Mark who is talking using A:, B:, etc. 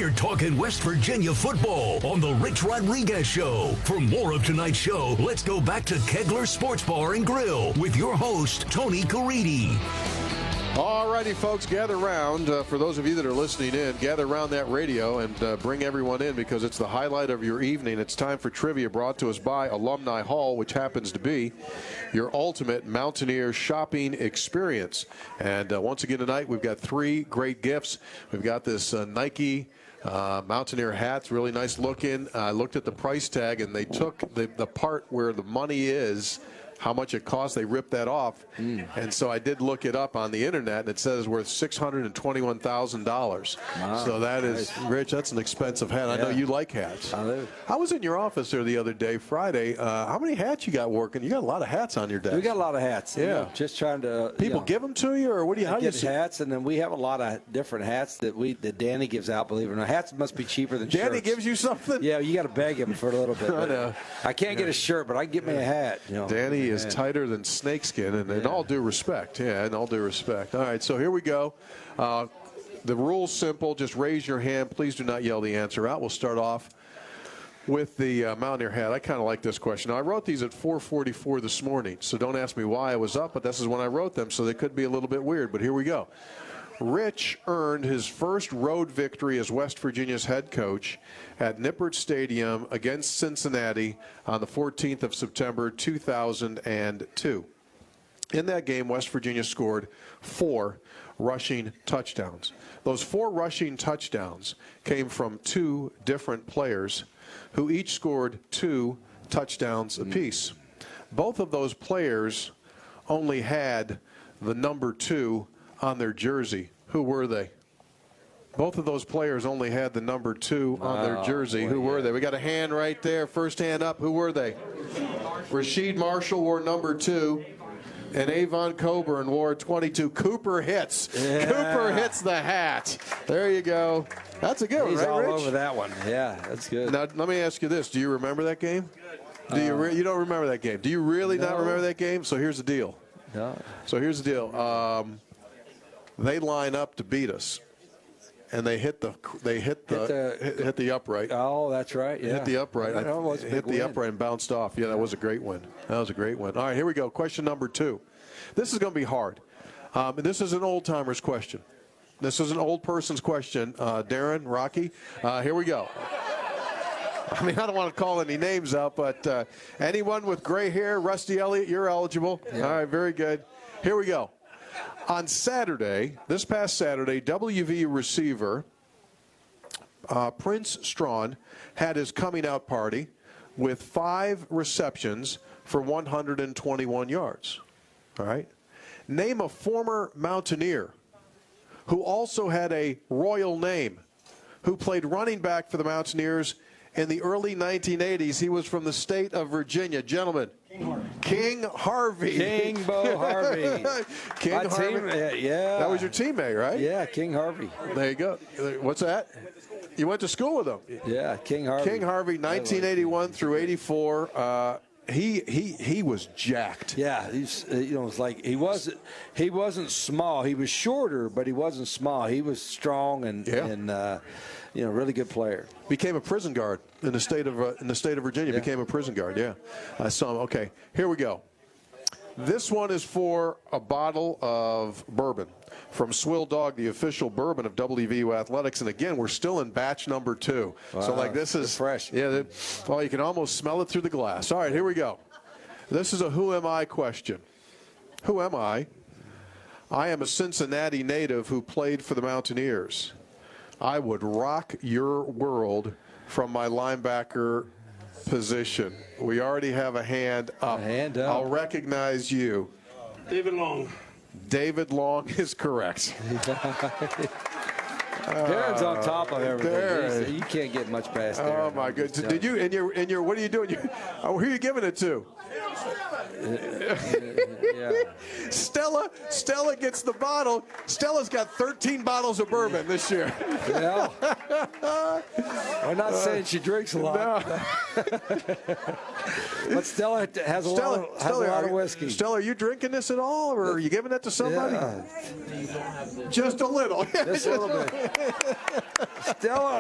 A: We're talking West Virginia football on the Rich Rodriguez Show. For more of tonight's show, let's go back to Kegler Sports Bar and Grill with your host, Tony Caridi.
B: All righty, folks, gather around. For those of you that are listening in, gather around that radio and bring everyone in because it's the highlight of your evening. It's time for trivia brought to us by Alumni Hall, which happens to be your ultimate Mountaineer shopping experience. And once again tonight, we've got three great gifts. We've got this Nike Mountaineer hats, really nice looking. I looked at the price tag, and they took the part where the money is, how much it costs, they ripped that off. And so I did look it up on the internet, and it says it's worth $621,000.
C: Wow.
B: So that is, Rich, that's an expensive hat. I know you like hats.
C: I do.
B: I was in your office there the other day, Friday. How many hats you got working? You got a lot of hats on your desk.
C: We got a lot of hats.
B: Yeah.
C: You know, just trying to.
B: People give them to you, or what do you? How do you
C: get hats, and then we have a lot of different hats that Danny gives out. Believe it or not, hats must be cheaper than
B: Danny
C: shirts.
B: gives you something?
C: Yeah, you got to beg him for a little bit.
B: I know.
C: I can't get a shirt, but I can get me a hat. You know.
B: Danny is tighter than snakeskin, and in all due respect. Yeah, in all due respect. All right, so here we go. The rule's simple. Just raise your hand. Please do not yell the answer out. We'll start off with the Mountaineer hat. I kind of like this question. Now, I wrote these at 4:44 this morning, so don't ask me why I was up, but this is when I wrote them, so they could be a little bit weird, but here we go. Rich earned his first road victory as West Virginia's head coach at Nippert Stadium against Cincinnati on the 14th of September, 2002. In that game, West Virginia scored 4 rushing touchdowns. Those 4 rushing touchdowns came from 2 different players who each scored 2 touchdowns apiece. Both of those players only had the number 2 on their jersey. Who were they? Both of those players only had the number 2 on their jersey. Who were they? We got a hand right there. First hand up. Who were they? Rasheed Marshall wore number 2. And Avon Coburn wore 22. Cooper hits.
C: Yeah.
B: Cooper hits the hat. There you go. That's a good one,
C: He's
B: right,
C: all
B: Rich?
C: over that one. Yeah, that's good.
B: Now, let me ask you this. Do you remember that game? Do you you don't remember that game. Do you really not remember that game? So here's the deal.
C: No.
B: So here's the deal. They line up to beat us, and they hit the upright.
C: Oh, that's right. Yeah.
B: Hit the upright.
C: That was a big
B: hit the
C: win.
B: upright and bounced off. Yeah, that was a great win. That was a great win. All right, here we go. Question number 2. This is going to be hard. And this is an old-timer's question. This is an old person's question. Darren, Rocky, here we go. I mean, I don't want to call any names out, but anyone with gray hair, Rusty Elliott, you're eligible. Yeah. All right, very good. Here we go. On Saturday, this past Saturday, WVU receiver Prince Strawn had his coming out party with 5 receptions for 121 yards. All right. Name a former Mountaineer who also had a royal name, who played running back for the Mountaineers in the early 1980s. He was from the state of Virginia. Gentlemen. King Harvey.
C: King Bo Harvey.
B: King
C: My
B: Harvey.
C: yeah.
B: That was your teammate, right?
C: Yeah, King Harvey.
B: There you go. What's that? You went to school with him.
C: Yeah, King Harvey.
B: King Harvey, 1981 through 84. He was jacked.
C: Yeah, he's it's like he wasn't small. He was shorter, but he wasn't small. He was strong and really good player.
B: Became a prison guard in the state of Virginia.
C: Yeah.
B: Became a prison guard. Yeah, I saw him. Okay, here we go. This one is for a bottle of bourbon from Swill Dog, the official bourbon of WVU Athletics. And again, we're still in batch number 2.
C: Wow,
B: so like this is
C: fresh.
B: Yeah, you can almost smell it through the glass. All right, here we go. This is a who am I question. Who am I? I am a Cincinnati native who played for the Mountaineers. I would rock your world from my linebacker position. We already have a hand up.
C: A hand up.
B: I'll recognize you.
D: David Long.
B: David Long is correct.
C: Darren's on top of everything.
B: Darren.
C: You can't get much past Darren.
B: Oh my goodness! Did you in your what are you doing? Who are you giving it to?
C: Yeah.
B: Stella gets the bottle. Stella's got 13 bottles of bourbon this year.
C: Yeah. I'm not saying she drinks a lot.
B: No.
C: But Stella has a lot of whiskey.
B: Stella, are you drinking this at all, or are you giving that to somebody?
C: Yeah.
B: Just a little.
C: Just a little bit. Stella